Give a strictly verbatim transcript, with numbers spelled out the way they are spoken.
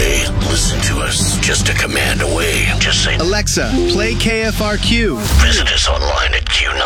away. Listen to us just a command away. Just say, Alexa, play K F R Q. visit us online at Q nine